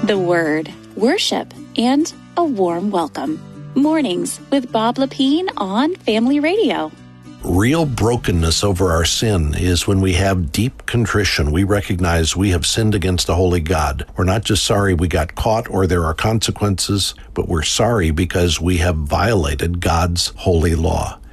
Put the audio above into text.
the Word, worship, and a warm welcome. Mornings with Bob Lapine on Family Radio. Real brokenness over our sin is when we have deep contrition. We recognize we have sinned against a holy God. We're not just sorry we got caught or there are consequences, but we're sorry because we have violated God's holy law.